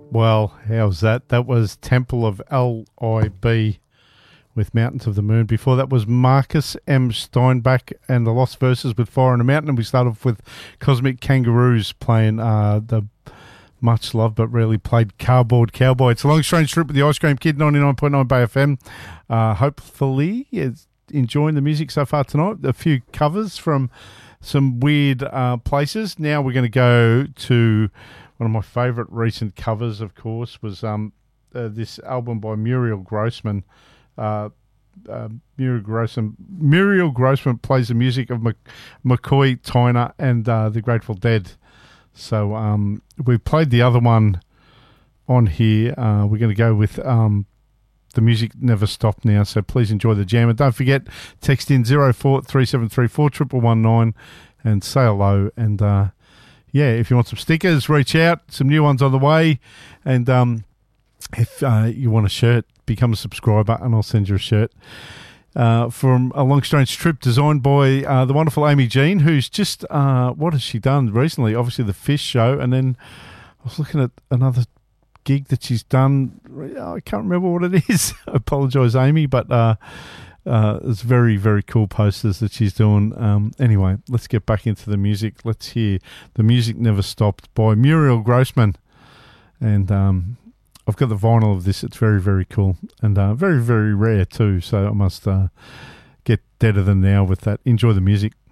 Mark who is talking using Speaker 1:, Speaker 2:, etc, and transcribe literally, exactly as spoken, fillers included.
Speaker 1: Well, how's that? That was Temple of L I B with Mountains of the Moon. Before that was Marcus M. Steinbach and the Lost Verses with Fire on a Mountain. And we started off with Cosmic Kangaroos playing uh, the much loved but rarely played Cardboard Cowboy. It's a long strange trip with the Ice Cream Kid, ninety-nine point nine Bay F M. Uh, hopefully, it's enjoying the music so far tonight. A few covers from some weird uh, places. Now we're going to go to one of my favourite recent covers, of course, was um, uh, this album by Muriel Grossman. Uh, uh, Muriel Grossman Muriel Grossman plays the music of Mc, McCoy Tyner and uh, the Grateful Dead. So um, we played the other one on here. Uh, we're going to go with um, The Music Never Stopped now, so please enjoy the jam. And don't forget, text in zero four three seven three four one one one nine and say hello. And uh, yeah, if you want some stickers, reach out. Some new ones on the way. And um, if uh, you want a shirt, become a subscriber and I'll send you a shirt. Uh, from A Long Strange Trip, designed by uh, the wonderful Amy Jean, who's just, uh, what has she done recently? Obviously the Fish show, and then I was looking at another gig that she's done. I can't remember what it is. I apologise, Amy, but uh, uh, it's very, very cool posters that she's doing. Um, anyway, let's get back into the music. Let's hear The Music Never Stopped by Muriel Grossman. And um, I've got the vinyl of this. It's very, very cool and uh, very, very rare too. So I must uh, get Deader Than Now with that. Enjoy the music.